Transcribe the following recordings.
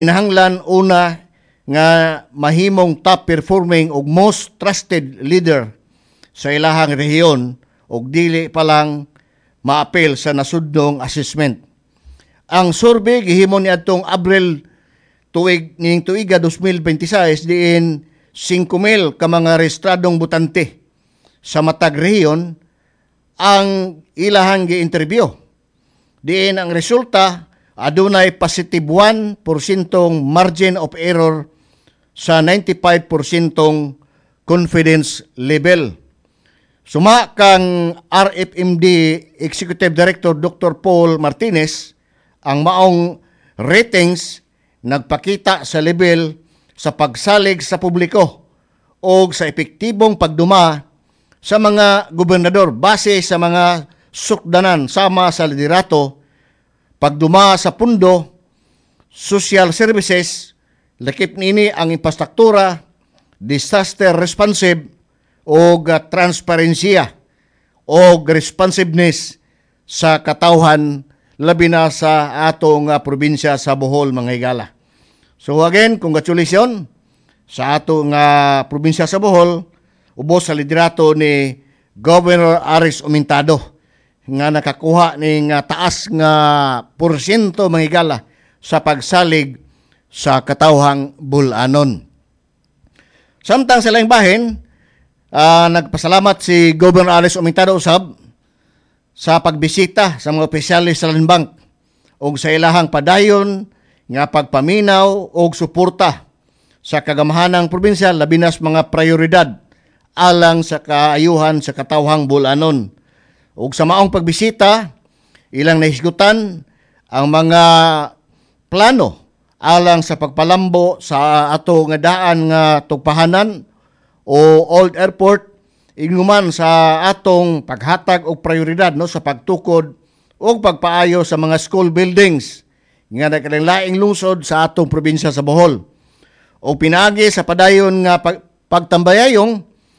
Kinahanglan una nga mahimong top performing ug most trusted leader sa ilahang rehiyon ug dili pa lang maapil sa nasudnong assessment. Ang survey gihimo niadtong Abril tuiga 2026 diin 5,000 ka mga rehistradong botante sa matag rehiyon ang ilahang gi-interview. Diin ang resulta adunay positive 1% margin of error sa 95% confidence level. Suma kang RFMD Executive Director Dr. Paul Martinez, ang maong ratings nagpakita sa level sa pagsalig sa publiko o sa epektibong pagduma sa mga gobernador base sa mga sukdanan sama sa liderato, pagduma sa pundo, social services, lakip nini ang infrastruktura, disaster responsive o transparensiya o responsiveness sa katawhan labi na sa atong probinsya sa Bohol, mga higala. So again, congratulations sa atong probinsya sa Bohol, ubos sa liderato ni Governor Aris Umintado nga nakakuha ning taas nga porsyento, mga higala, sa pagsalig sa katawhang bulanon. Samtang sa laing bahin, nagpasalamat si Governor Aris Umintado usab sa pagbisita sa mga opisyalis sa Land Bank o sa ilahang padayon nga pagpaminaw o suporta sa kagamahanang probinsya labi na sa mga prioridad alang sa kaayuhan sa katawhang bulanon. Ug sa maong pagbisita, ilang nahisgutan ang mga plano alang sa pagpalambo sa ato nga daan nga tugpahanan o Old Airport, inguman sa atong paghatag og prioridad sa pagtukod o pagpaayo sa mga school buildings nga nagkalain-laing lungsod sa atong probinsya sa Bohol. O pinaagi sa padayon nga pagtambayayong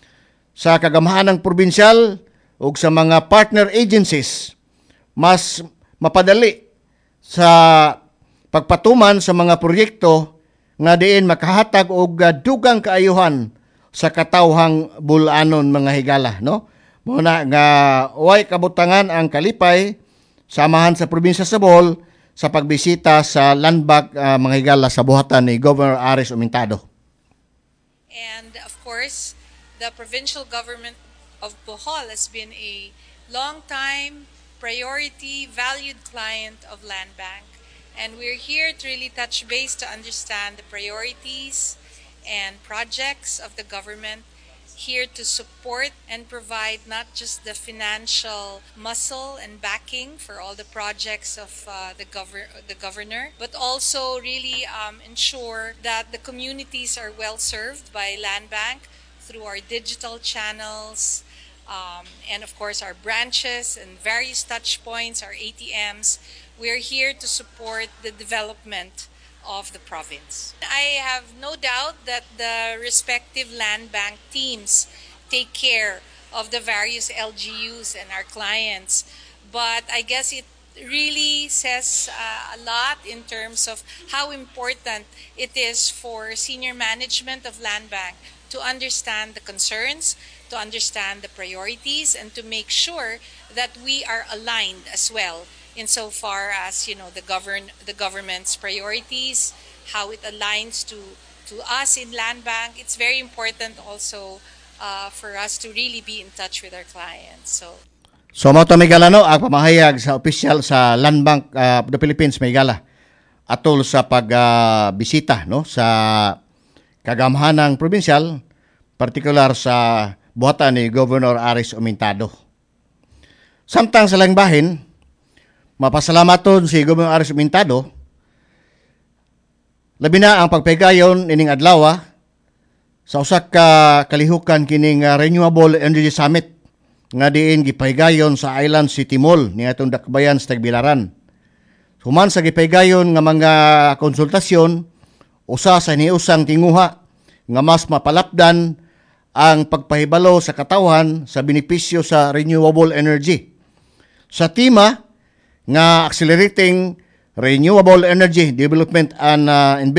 sa kagamahanang probinsyal o sa mga partner agencies, mas mapadali sa pagpatuman sa mga proyekto nga diin makahatag og dugang kaayuhan sa katawhang bulanon, mga higala. Muna nga way kabutangan ang kalipay samahan sa probinsya sa Bohol sa pagbisita sa Land Bank, mga higala, sa buhatan ni Governor Aris Umintado. And of course, the provincial government of Bohol has been a long-time priority, valued client of Land Bank. And we're here to really touch base to understand the priorities and projects of the government, here to support and provide not just the financial muscle and backing for all the projects of the governor, but also really ensure that the communities are well served by Land Bank through our digital channels, and of course our branches and various touch points, our ATMs. We're here to support the development of the province. I have no doubt that the respective Land Bank teams take care of the various LGUs and our clients, but I guess it really says a lot in terms of how important it is for senior management of Land Bank to understand the concerns, to understand the priorities, and to make sure that we are aligned as well insofar as the government's priorities, how it aligns to us in Land Bank. It's very important also for us to really be in touch with our clients. So mao ta Migala, ang pamahayag sa opisyal sa Land Bank of the Philippines, Migala, atol sa pagbisita sa kagamahanang probinsyal, partikular sa buhatan ni Governor Aris Umintado. Samtang sa laing bahin, mapasalamaton si Governor Aris Umintado labi na ang pagpaygayon ining adlaw sa usa ka kalihukan kining Renewable Energy Summit nga diin gipaygayon sa Island City Mall niadtong Dakbayan sa Tagbilaran. Human sa gipaygayon nga mga konsultasyon, usa sa niusang tinguha nga mas mapalapdan ang pagpahibalo sa katawhan sa benepisyo sa renewable energy. Sa tema nga Accelerating Renewable Energy Development and Investment